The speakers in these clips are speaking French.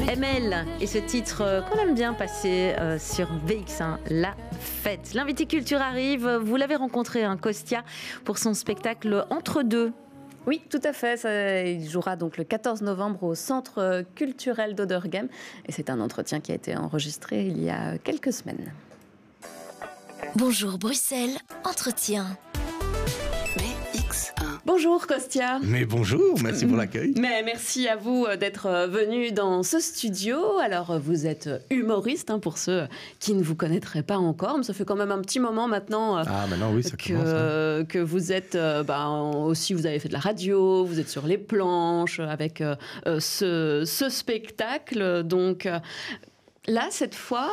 ML et ce titre qu'on aime bien passer sur VX1, La Fête. L'invité culture arrive, vous l'avez rencontré, Costia, pour son spectacle Entre deux. Oui, tout à fait. Il jouera donc le 14 novembre au Centre culturel d'Oderghem. Et c'est un entretien qui a été enregistré il y a quelques semaines. Bonjour Bruxelles, entretien. VX1. Bonjour Costia. Mais bonjour, merci pour l'accueil. Mais merci à vous d'être venu dans ce studio. Alors vous êtes humoriste, pour ceux qui ne vous connaîtraient pas encore, mais ça fait quand même un petit moment maintenant, maintenant oui, ça commence, que vous êtes aussi, vous avez fait de la radio, vous êtes sur les planches avec ce spectacle. Donc là, cette fois...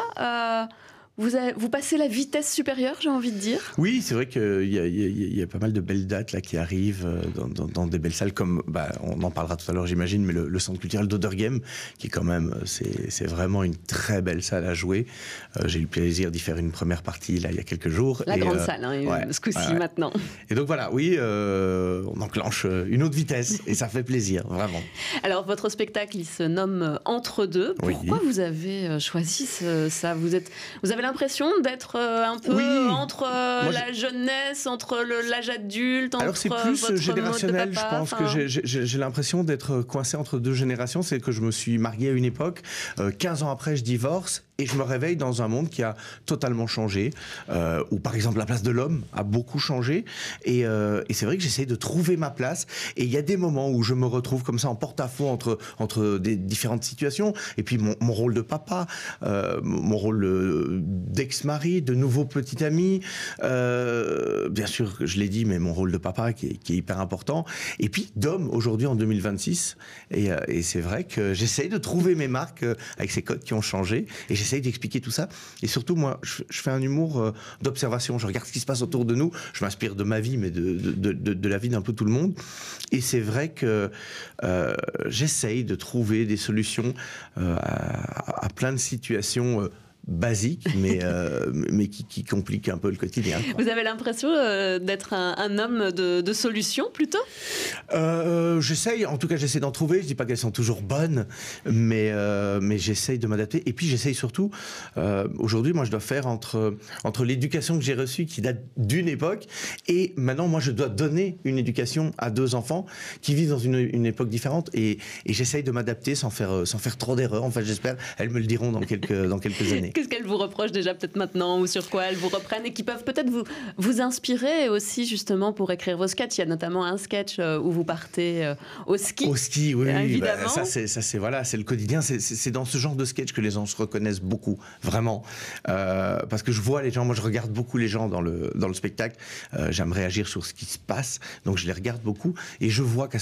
Vous passez la vitesse supérieure, j'ai envie de dire. Oui, c'est vrai qu'il y a pas mal de belles dates là qui arrivent dans des belles salles comme, on en parlera tout à l'heure j'imagine, mais le Centre culturel d'Oderghem, qui quand même, c'est vraiment une très belle salle à jouer. J'ai eu le plaisir d'y faire une première partie là il y a quelques jours. La grande salle, ce coup-ci maintenant. Et donc voilà, oui, on enclenche une autre vitesse et ça fait plaisir, vraiment. Alors votre spectacle, il se nomme Entre deux. Pourquoi vous avez choisi ça? Vous avez l'impression d'être un peu entre la jeunesse, entre l'âge adulte, alors c'est plus générationnel, je pense que j'ai l'impression d'être coincé entre deux générations. C'est que je me suis marié à une époque, 15 ans après je divorce et je me réveille dans un monde qui a totalement changé, où par exemple la place de l'homme a beaucoup changé et c'est vrai que j'essaie de trouver ma place et il y a des moments où je me retrouve comme ça en porte-à-faux entre des différentes situations et puis mon rôle de papa, mon rôle d'ex-mari, de nouveau petit ami, bien sûr je l'ai dit, mais mon rôle de papa qui est hyper important, et puis d'homme aujourd'hui en 2026 et c'est vrai que j'essaye de trouver mes marques avec ces codes qui ont changé et j'essaye d'expliquer tout ça. Et surtout, moi, je fais un humour d'observation. Je regarde ce qui se passe autour de nous. Je m'inspire de ma vie, mais de la vie d'un peu tout le monde. Et c'est vrai que j'essaye de trouver des solutions à plein de situations basique, mais qui complique un peu le quotidien. Vous avez l'impression d'être un homme de solution, plutôt? J'essaye, en tout cas j'essaie d'en trouver. Je dis pas qu'elles sont toujours bonnes, mais j'essaye de m'adapter. Et puis j'essaye surtout, aujourd'hui moi je dois faire entre l'éducation que j'ai reçue, qui date d'une époque, et maintenant moi je dois donner une éducation à deux enfants qui vivent dans une époque différente, et j'essaye de m'adapter sans faire trop d'erreurs. Enfin j'espère, elles me le diront dans quelques années. Qu'est-ce qu'elles vous reprochent déjà peut-être maintenant, ou sur quoi elles vous reprennent et qui peuvent peut-être vous inspirer aussi justement pour écrire vos sketchs? Il y a notamment un sketch où vous partez au ski. Au ski, oui, évidemment. Ça c'est le quotidien. C'est dans ce genre de sketch que les gens se reconnaissent beaucoup, vraiment. Parce que je vois les gens, moi je regarde beaucoup les gens dans le spectacle. J'aime réagir sur ce qui se passe, donc je les regarde beaucoup et je vois qu'à